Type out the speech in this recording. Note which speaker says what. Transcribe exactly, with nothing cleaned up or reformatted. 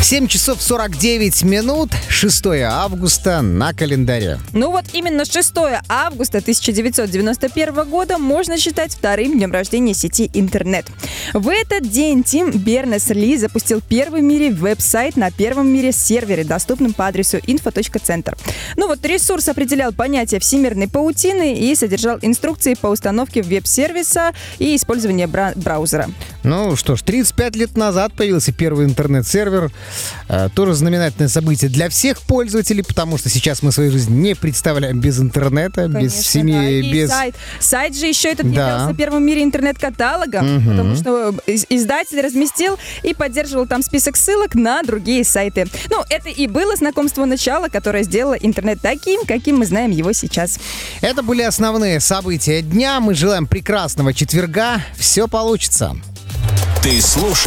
Speaker 1: семь часов сорок девять минут, шестое августа на календаре.
Speaker 2: Ну вот именно шестое августа тысяча девятьсот девяносто первого года можно считать вторым днем рождения сети интернет. В этот день Тим Бернес-Ли запустил первый в мире веб-сайт на первом в мире сервере, доступном по адресу инфо точка центр. Ну вот ресурс определял понятие всемирной паутины и содержал инструкции по установке веб-сервиса и использованию бра- браузера.
Speaker 1: Ну что ж, тридцать пять лет назад появился первый интернет-сервер. Э, тоже знаменательное событие для всех пользователей, потому что сейчас мы свою жизнь не представляем без интернета,
Speaker 2: Конечно,
Speaker 1: без
Speaker 2: да.
Speaker 1: семьи,
Speaker 2: И
Speaker 1: без...
Speaker 2: сайт. Сайт же еще этот
Speaker 1: Да.
Speaker 2: являлся первым в мире интернет-каталогом,
Speaker 1: Мгм.
Speaker 2: потому что из- издатель разместил и поддерживал там список ссылок на другие сайты. Ну, это и было знакомство начала, которое сделало интернет таким, каким мы знаем его сейчас.
Speaker 1: Это были основные события дня. Мы желаем прекрасного четверга. Все получится.
Speaker 3: Ты слушаешь